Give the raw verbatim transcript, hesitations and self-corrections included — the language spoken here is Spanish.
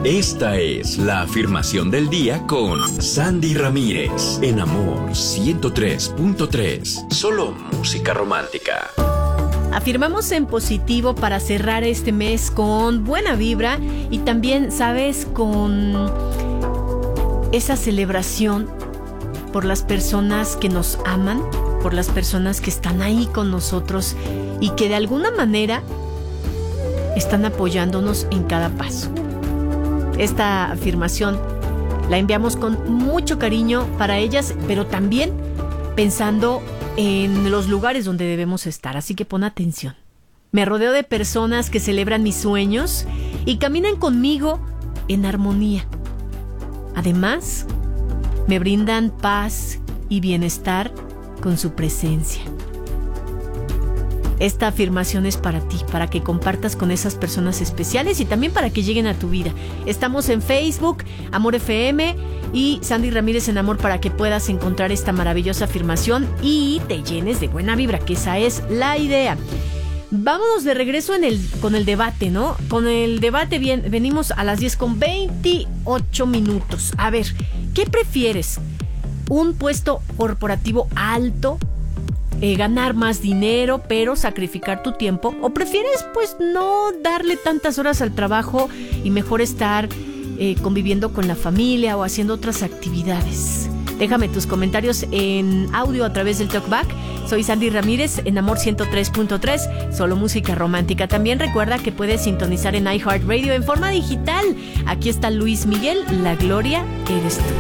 Esta es la afirmación del día con Sandy Ramírez en Amor ciento tres punto tres. Solo música romántica. Afirmamos en positivo para cerrar este mes con buena vibra y también, ¿sabes?, con esa celebración por las personas que nos aman, por las personas que están ahí con nosotros y que de alguna manera están apoyándonos en cada paso. Esta afirmación la enviamos con mucho cariño para ellas, pero también pensando en los lugares donde debemos estar, así que pon atención. Me rodeo de personas que celebran mis sueños y caminan conmigo en armonía. Además, me brindan paz y bienestar con su presencia. Esta afirmación es para ti, para que compartas con esas personas especiales y también para que lleguen a tu vida. Estamos en Facebook, Amor F M y Sandy Ramírez en Amor, para que puedas encontrar esta maravillosa afirmación y te llenes de buena vibra, que esa es la idea. Vámonos de regreso en el, con el debate, ¿no? Con el debate bien, venimos a las diez con veintiocho minutos. A ver, ¿qué prefieres? ¿Un puesto corporativo alto? Eh, ganar más dinero, pero sacrificar tu tiempo, o prefieres pues no darle tantas horas al trabajo y mejor estar eh, conviviendo con la familia o haciendo otras actividades? Déjame tus comentarios en audio a través del Talkback. Soy Sandy Ramírez en Amor ciento tres punto tres, solo música romántica. También recuerda que puedes sintonizar en iHeartRadio en forma digital. Aquí está Luis Miguel, La Gloria eres tú.